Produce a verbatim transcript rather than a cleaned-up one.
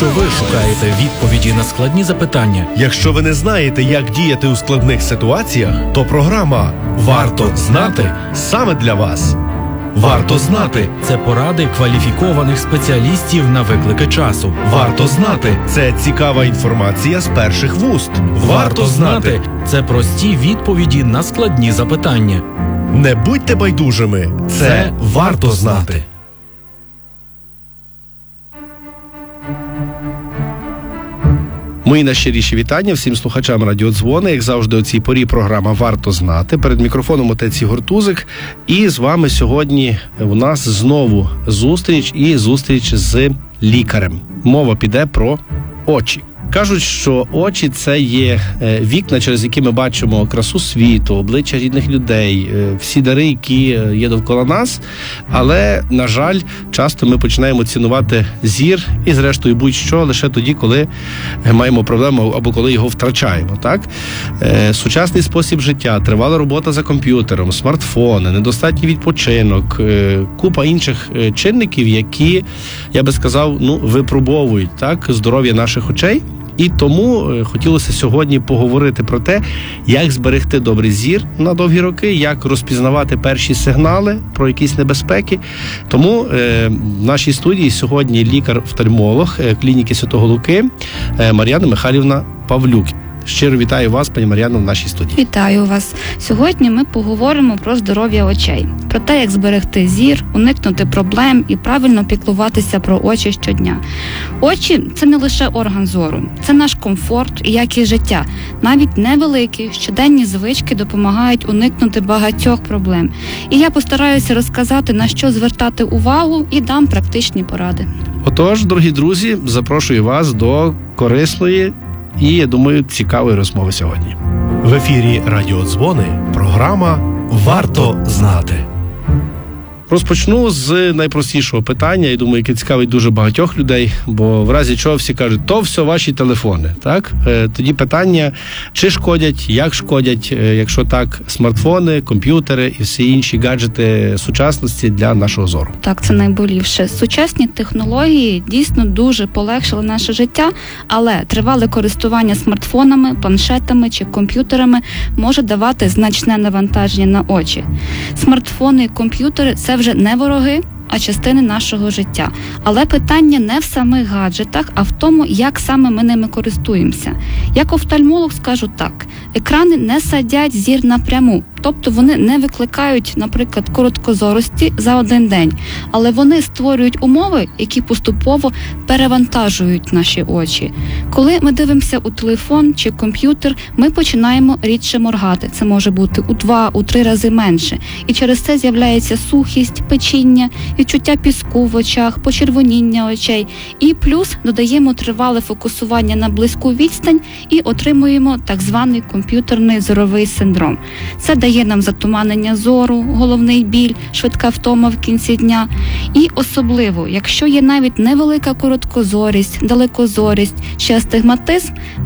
Якщо ви шукаєте відповіді на складні запитання, якщо ви не знаєте, як діяти у складних ситуаціях, то програма «Варто знати» саме для вас. «Варто знати» – це поради кваліфікованих спеціалістів на виклики часу. «Варто знати» – це цікава інформація з перших вуст. «Варто знати» – це прості відповіді на складні запитання. Не будьте байдужими, це, це «Варто знати». Мої найщиріші вітання всім слухачам радіодзвони. Як завжди, у цій порі програма «Варто знати». Перед мікрофоном отець Ігор Тузик. І з вами сьогодні у нас знову зустріч і зустріч з лікарем. Мова піде про очі. Кажуть, що очі – це є вікна, через які ми бачимо красу світу, обличчя рідних людей, всі дари, які є довкола нас. Але, на жаль, часто ми починаємо цінувати зір і, зрештою, будь-що лише тоді, коли маємо проблему або коли його втрачаємо. Так? Сучасний спосіб життя, тривала робота за комп'ютером, смартфони, недостатній відпочинок, купа інших чинників, які, я би сказав, ну, випробовують так, здоров'я наших очей. І тому хотілося сьогодні поговорити про те, як зберегти добрий зір на довгі роки, як розпізнавати перші сигнали про якісь небезпеки. Тому е, в нашій студії сьогодні лікар-офтальмолог клініки Святого Луки е, Мар'яна Михайлівна Павлюк. Щиро вітаю вас, пані Мар'яно, в нашій студії. Вітаю вас. Сьогодні ми поговоримо про здоров'я очей, про те, як зберегти зір, уникнути проблем і правильно піклуватися про очі щодня. Очі – це не лише орган зору, це наш комфорт і якість життя. Навіть невеликі щоденні звички допомагають уникнути багатьох проблем. І я постараюся розказати, на що звертати увагу, і дам практичні поради. Отож, дорогі друзі, запрошую вас до корисної і, я думаю, цікавої розмови сьогодні. В ефірі «Радіодзвони» програма «Варто знати». Розпочну з найпростішого питання, я думаю, яке цікавить дуже багатьох людей, бо в разі чого всі кажуть, то все ваші телефони, так? Тоді питання, чи шкодять, як шкодять, якщо так, смартфони, комп'ютери і всі інші гаджети сучасності для нашого зору. Так, це найболівше. Сучасні технології дійсно дуже полегшили наше життя, але тривале користування смартфонами, планшетами чи комп'ютерами може давати значне навантаження на очі. Смартфони і комп'ютери – це вже не вороги, а частини нашого життя. Але питання не в самих гаджетах, а в тому, як саме ми ними користуємося. Як офтальмолог скажу так, екрани не садять зір напряму, тобто вони не викликають, наприклад, короткозорості за один день, але вони створюють умови, які поступово перевантажують наші очі. Коли ми дивимося у телефон чи комп'ютер, ми починаємо рідше моргати. Це може бути у два, у три рази менше. І через це з'являється сухість, печіння, відчуття піску в очах, почервоніння очей. І плюс додаємо тривале фокусування на близьку відстань і отримуємо так званий комп'ютерний зоровий синдром. Це дає нам затуманення зору, головний біль, швидка втома в кінці дня. І особливо, якщо є навіть невелика короткозорість, далекозорість чи астигматизм,